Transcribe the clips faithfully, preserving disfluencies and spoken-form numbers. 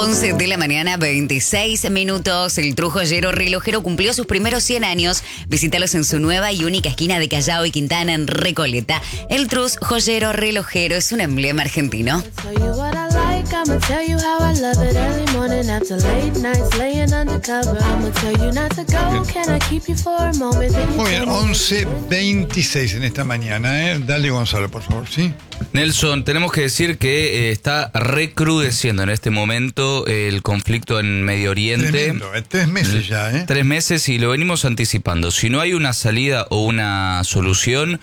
once de la mañana, veintiséis minutos. El Trus Joyero Relojero cumplió sus primeros cien años. Visítalos en su nueva y única esquina de Callao y Quintana en Recoleta. El Trus Joyero Relojero es un emblema argentino. Muy bien, once veintiséis en esta mañana, ¿eh? Dale, Gonzalo, por favor, ¿sí? Nelson, tenemos que decir que eh, está recrudeciendo en este momento el conflicto en Medio Oriente. Tremendo, ¿eh? Tres meses ya, ¿eh? Tres meses y lo venimos anticipando. Si no hay una salida o una solución,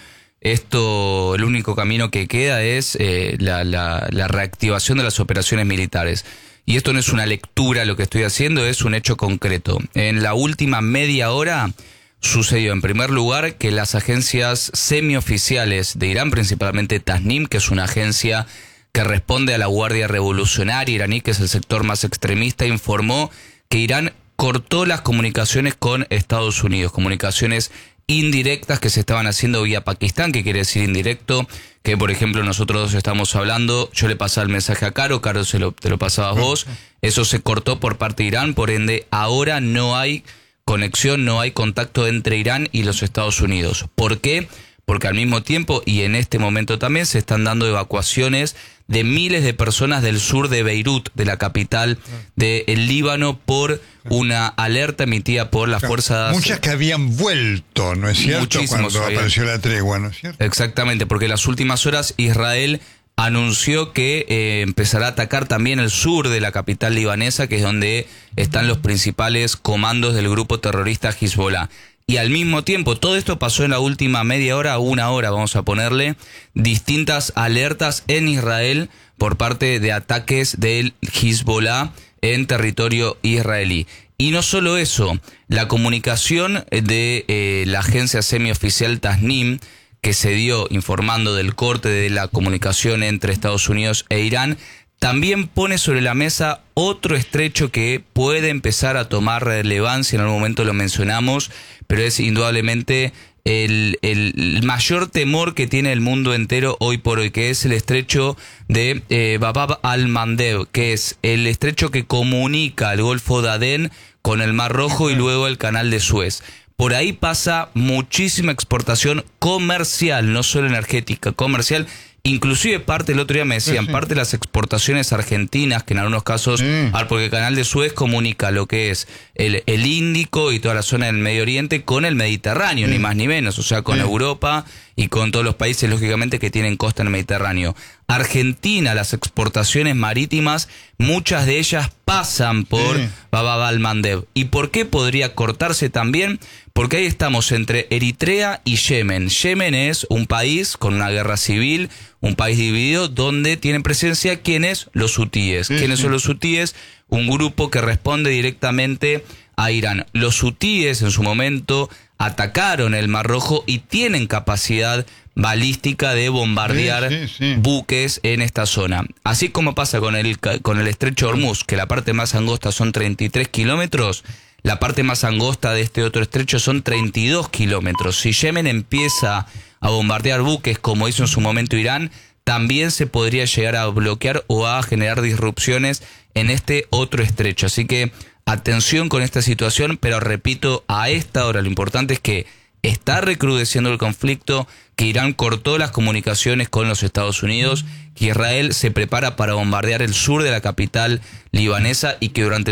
esto, el único camino que queda es eh, la, la, la reactivación de las operaciones militares. Y esto no es una lectura, lo que estoy haciendo es un hecho concreto. En la última media hora sucedió, en primer lugar, que las agencias semioficiales de Irán, principalmente Tasnim, que es una agencia que responde a la Guardia Revolucionaria iraní, que es el sector más extremista, informó que Irán cortó las comunicaciones con Estados Unidos, comunicaciones indirectas que se estaban haciendo vía Pakistán, que quiere decir indirecto, que por ejemplo nosotros dos estamos hablando, yo le pasaba el mensaje a Caro, Caro se lo, te lo pasabas vos, eso se cortó por parte de Irán, por ende ahora no hay conexión, no hay contacto entre Irán y los Estados Unidos. ¿Por qué? Porque al mismo tiempo y en este momento también se están dando evacuaciones de miles de personas del sur de Beirut, de la capital del Líbano, por una alerta emitida por las fuerzas... Muchas que habían vuelto, ¿no es cierto? Muchísimos Cuando habían. apareció la tregua, ¿no es cierto? Exactamente, porque en las últimas horas Israel anunció que eh, empezará a atacar también el sur de la capital libanesa, que es donde están los principales comandos del grupo terrorista Hezbollah. Y al mismo tiempo, todo esto pasó en la última media hora, una hora, vamos a ponerle, distintas alertas en Israel por parte de ataques del Hezbollah en territorio israelí. Y no solo eso, la comunicación de eh, la agencia semioficial Tasnim, que se dio informando del corte de la comunicación entre Estados Unidos e Irán, también pone sobre la mesa otro estrecho que puede empezar a tomar relevancia, en algún momento lo mencionamos, pero es indudablemente el, el mayor temor que tiene el mundo entero hoy por hoy, que es el estrecho de eh, Bab al-Mandeb, que es el estrecho que comunica el Golfo de Adén con el Mar Rojo y luego el Canal de Suez. Por ahí pasa muchísima exportación comercial, no solo energética, comercial. Inclusive parte, el otro día me decían, sí, sí. parte de las exportaciones argentinas, que en algunos casos, sí. porque el Canal de Suez comunica lo que es el, el Índico y toda la zona del Medio Oriente con el Mediterráneo, sí. ni más ni menos, o sea, con sí. Europa y con todos los países, lógicamente, que tienen costa en el Mediterráneo. Argentina, las exportaciones marítimas, muchas de ellas pasan por sí. Bab al-Mandeb. ¿Y por qué podría cortarse también? Porque ahí estamos entre Eritrea y Yemen. Yemen es un país con una guerra civil, un país dividido, donde tienen presencia ¿quiénes? Los hutíes. Sí, ¿Quiénes sí. son los hutíes? Un grupo que responde directamente a Irán. Los hutíes en su momento atacaron el Mar Rojo y tienen capacidad balística de bombardear sí, sí, sí. buques en esta zona. Así como pasa con el, con el estrecho de Hormuz, que la parte más angosta son treinta y tres kilómetros, la parte más angosta de este otro estrecho son treinta y dos kilómetros. Si Yemen empieza a bombardear buques, como hizo en su momento Irán, también se podría llegar a bloquear o a generar disrupciones en este otro estrecho. Así que atención con esta situación, pero repito, a esta hora lo importante es que está recrudeciendo el conflicto, que Irán cortó las comunicaciones con los Estados Unidos, que Israel se prepara para bombardear el sur de la capital libanesa y que durante